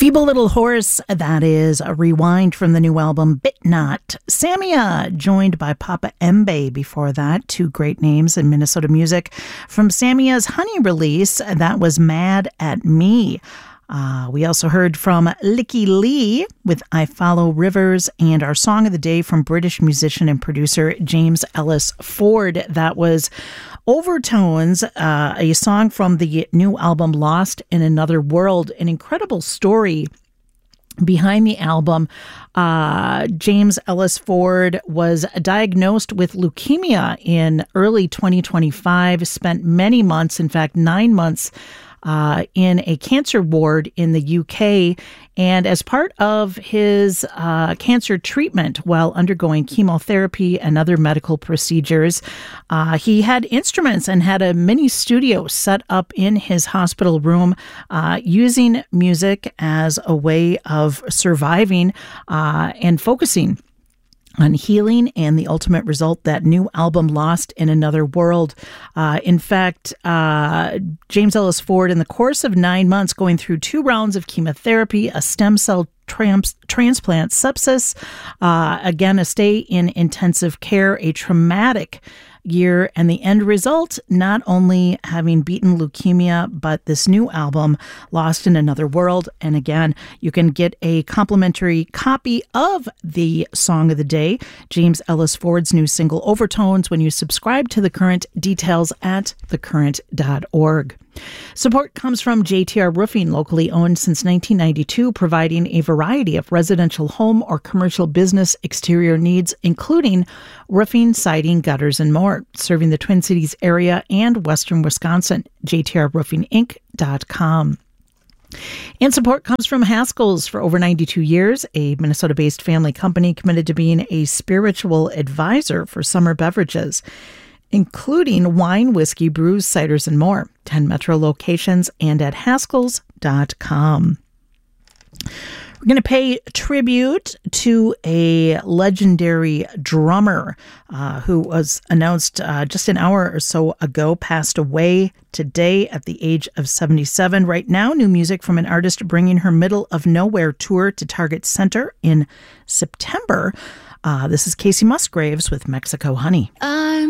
Feeble Little Horse, that is a rewind from the new album Bit Not. Samia, joined by Papa Embe before that, two great names in Minnesota music. From Samia's Honey release, that was Mad at Me. We also heard from Licky Lee with I Follow Rivers, and our song of the day from British musician and producer James Ellis Ford. That was Overtones, a song from the new album Lost in Another World. An incredible story behind the album. James Ellis Ford was diagnosed with leukemia in early 2025, spent many months, in fact 9 months, in a cancer ward in the UK. And as part of his cancer treatment while undergoing chemotherapy and other medical procedures, he had instruments and had a mini studio set up in his hospital room, using music as a way of surviving and focusing on healing, and the ultimate result, that new album Lost in Another World. In fact, James Ellis Ford, in the course of 9 months, going through 2 rounds of chemotherapy, a stem cell transplant, sepsis, again, a stay in intensive care, a traumatic year, and the end result, not only having beaten leukemia, but this new album, Lost in Another World. And again, you can get a complimentary copy of the song of the day, James Ellis Ford's new single, Overtones, when you subscribe to The Current. Details at thecurrent.org. Support comes from JTR Roofing, locally owned since 1992, providing a variety of residential home or commercial business exterior needs, including roofing, siding, gutters, and more. Serving the Twin Cities area and western Wisconsin. JTRRoofingInc.com. And support comes from Haskell's. For over 92 years, a Minnesota-based family company committed to being a spiritual advisor for summer beverages, including wine, whiskey, brews, ciders, and more. 10 metro locations and at haskells.com. We're going to pay tribute to a legendary drummer who was announced just an hour or so ago, passed away today at the age of 77. Right now, new music from an artist bringing her Middle of Nowhere tour to Target Center in September. This is Casey Musgraves with Mexico Honey.